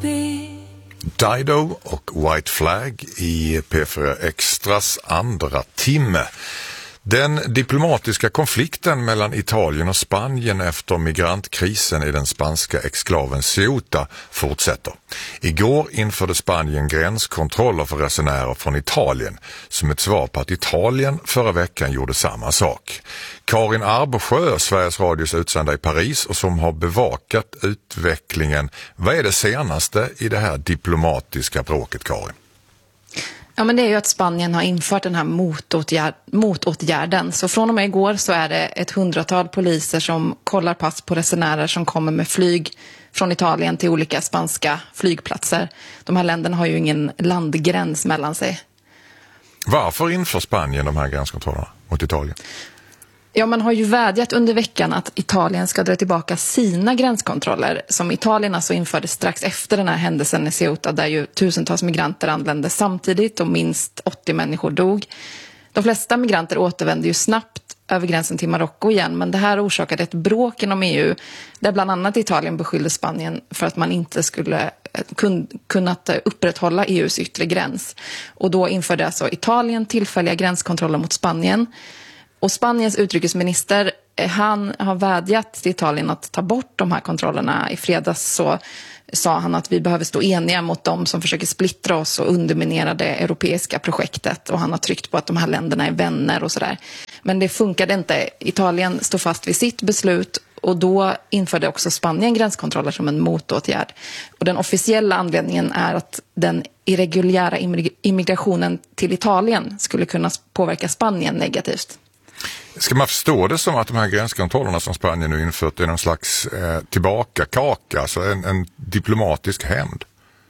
Dido och White Flag i P4 Extras andra timme. Den diplomatiska konflikten mellan Italien och Spanien efter migrantkrisen i den spanska exklaven Ceuta fortsätter. Igår införde Spanien gränskontroller för resenärer från Italien som ett svar på att Italien förra veckan gjorde samma sak. Karin Arbesjö, Sveriges Radios utsända i Paris och som har bevakat utvecklingen. Vad är det senaste i det här diplomatiska bråket, Karin? Ja, men det är ju att Spanien har infört den här motåtgärden. Så från och med igår så är det ett 100-tal poliser som kollar pass på resenärer som kommer med flyg från Italien till olika spanska flygplatser. De här länderna har ju ingen landgräns mellan sig. Varför inför Spanien de här gränskontrollerna mot Italien? Ja, man har ju vädjat under veckan att Italien ska dra tillbaka sina gränskontroller som Italien alltså införde strax efter den här händelsen i Ceuta där ju tusentals migranter anlände samtidigt och minst 80 människor dog. De flesta migranter återvände ju snabbt över gränsen till Marocko igen, men det här orsakade ett bråk inom EU där bland annat Italien beskyllde Spanien för att man inte skulle kunnat upprätthålla EUs yttre gräns. Och då införde alltså Italien tillfälliga gränskontroller mot Spanien. Och Spaniens utrikesminister, han har vädjat till Italien att ta bort de här kontrollerna. I fredags så sa han att vi behöver stå eniga mot dem som försöker splittra oss och underminera det europeiska projektet. Och han har tryckt på att de här länderna är vänner och sådär. Men det funkade inte. Italien stod fast vid sitt beslut och då införde också Spanien gränskontroller som en motåtgärd. Och den officiella anledningen är att den irreguljära immigrationen till Italien skulle kunna påverka Spanien negativt. Ska man förstå det som att de här gränskontrollerna som Spanien nu infört är någon slags tillbakakaka, alltså en diplomatisk hämnd?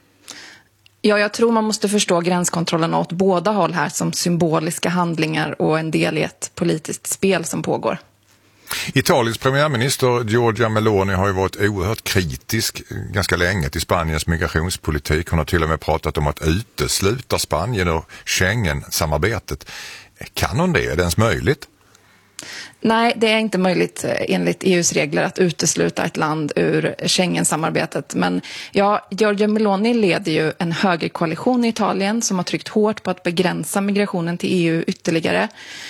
Ja, jag tror man måste förstå gränskontrollerna åt båda håll här som symboliska handlingar och en del i ett politiskt spel som pågår. Italiens premiärminister Giorgia Meloni har ju varit oerhört kritisk ganska länge till Spaniens migrationspolitik. Hon har till och med pratat om att utesluta Spanien och Schengen-samarbetet. Kan hon det? Är det ens möjligt? Nej, det är inte möjligt enligt EUs regler att utesluta ett land ur Schengen-samearbetet. Men ja, Giorgia Meloni leder ju en högerkoalition i Italien som har tryckt hårt på att begränsa migrationen till EU ytterligare.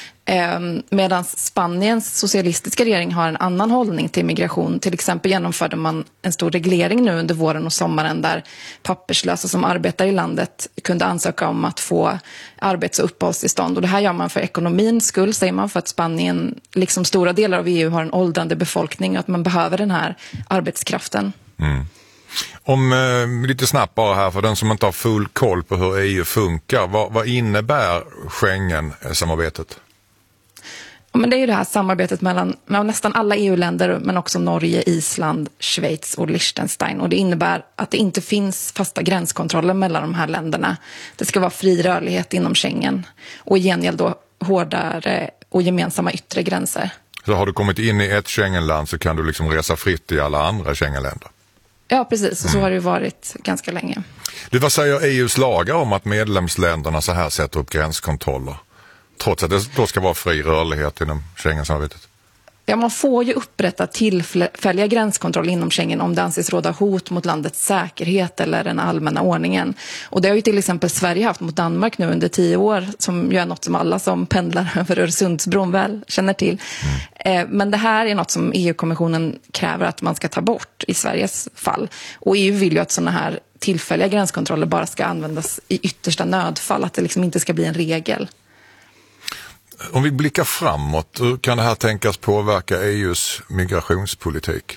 Medan Spaniens socialistiska regering har en annan hållning till migration. Till exempel genomförde man en stor reglering nu under våren och sommaren där papperslösa som arbetar i landet kunde ansöka om att få arbets- och uppehållstillstånd. Och det här gör man för ekonomins skull, säger man, för att Spanien, liksom stora delar av EU, har en åldrande befolkning och att man behöver den här arbetskraften. Mm. Om lite snabbt bara här, för den som inte har full koll på hur EU funkar, vad innebär Schengen-samarbetet? Men det är ju det här samarbetet mellan nästan alla EU-länder men också Norge, Island, Schweiz och Liechtenstein. Och det innebär att det inte finns fasta gränskontroller mellan de här länderna. Det ska vara fri rörlighet inom Schengen och i gengäld då hårdare och gemensamma yttre gränser. Så har du kommit in i ett Schengenland så kan du liksom resa fritt i alla andra Schengenländer? Ja, precis. Och så har det varit ganska länge. Du, vad säger EUs lagar om att medlemsländerna så här sätter upp gränskontroller? Trots att det då ska vara fri rörlighet inom Schengen-samarbetet? Ja, man får ju upprätta tillfälliga gränskontroll inom Schengen om det anses råda hot mot landets säkerhet eller den allmänna ordningen. Och det har ju till exempel Sverige haft mot Danmark nu under 10 år, som ju är något som alla som pendlar över Öresundsbron väl känner till. Men det här är något som EU-kommissionen kräver att man ska ta bort i Sveriges fall. Och EU vill ju att sådana här tillfälliga gränskontroller bara ska användas i yttersta nödfall, att det liksom inte ska bli en regel. Om vi blickar framåt, hur kan det här tänkas påverka EUs migrationspolitik?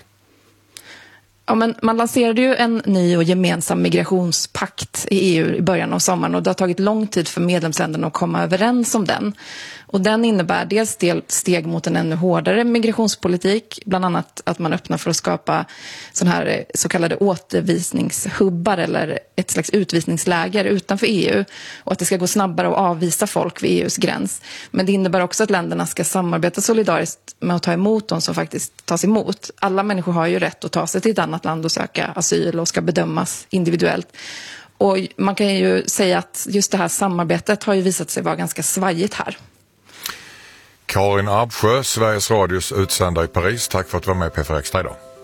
Ja, men man lanserade ju en ny och gemensam migrationspakt i EU i början av sommaren och det har tagit lång tid för medlemsländerna att komma överens om den. Och den innebär dels steg mot en ännu hårdare migrationspolitik, bland annat att man öppnar för att skapa sån här så kallade återvisningshubbar eller ett slags utvisningsläger utanför EU och att det ska gå snabbare att avvisa folk vid EUs gräns. Men det innebär också att länderna ska samarbeta solidariskt med att ta emot de som faktiskt tas emot. Alla människor har ju rätt att ta sig till ett annat land och söka asyl och ska bedömas individuellt. Och man kan ju säga att just det här samarbetet har ju visat sig vara ganska svajigt här. Karin Arbesjö, Sveriges Radios utsända i Paris. Tack för att du var med i P4 Extra idag.